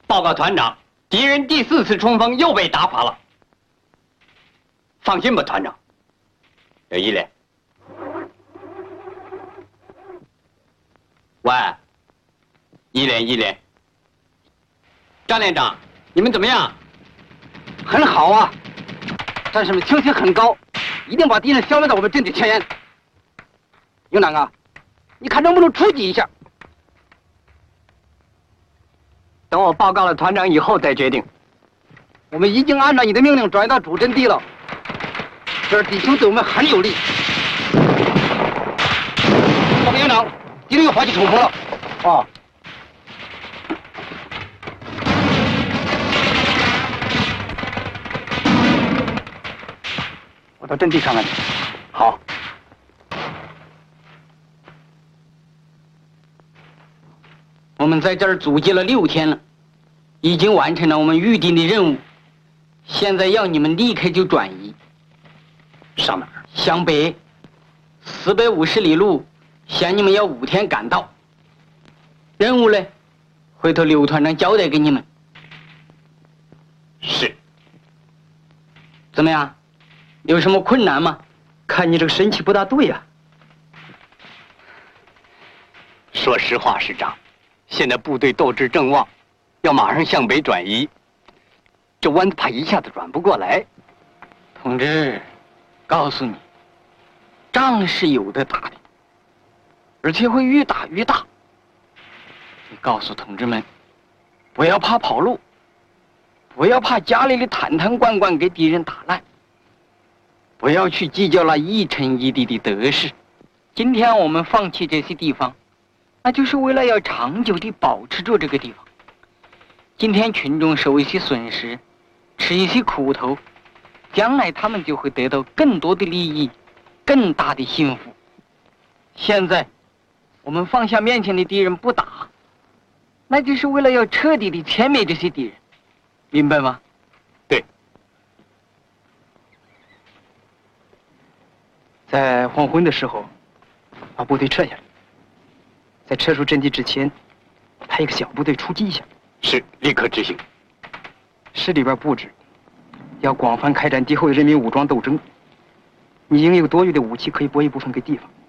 报告团长，敌人第4次冲锋又被打垮了。放心吧，团长。一连。喂，一连。张连长，你们怎么样？ 很好啊，战士们情绪很高，一定把敌人消灭到我们阵地前沿。营长啊，你看能不能出击一下？ 等我报告了团长以后再决定。 我们已经按照你的命令转移到主阵地了，这儿敌情对我们很有利。报告营长，敌人又发起冲锋了。哦。我到阵地看看去。好。我们在这儿阻击了6天了，已经完成了我们预定的任务。现在要你们立刻就转移。 上哪儿？ 向北，450里路，限你们要5天赶到。任务呢，回头刘团长交代给你们。 是。 怎么样？有什么困难吗？ 看你这个神气不大对呀。说实话，师长，现在部队斗志正旺，要马上向北转移，这弯子怕一下子转不过来。 同志，告诉你，仗是有的打的，而且会越打越大。你告诉同志们，不要怕跑路，不要怕家里的坛坛罐罐给敌人打烂，不要去计较那一城一地的得失。今天我们放弃这些地方，那就是为了要长久地保持住这个地方。今天群众受一些损失，吃一些苦头，将来他们就会得到更多的利益，更大的幸福。现在我们放下面前的敌人不打，那就是为了要彻底地歼灭这些敌人，明白吗？ 对。 在黄昏的时候，把部队撤下来，在撤出阵地之前，派一个小部队出击一下。 是，立刻执行。 市里边布置，要广泛开展敌后的人民武装斗争。你应有多余的武器，可以拨一部分给地方。